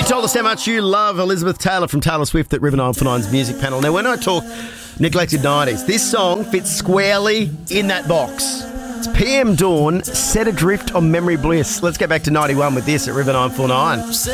told us how much you love Elizabeth Taylor from Taylor Swift at River 949's music panel. Now, when I talk neglected 90s, this song fits squarely in that box. It's PM Dawn, Set Adrift on Memory Bliss. Let's get back to 91 with this at River 949.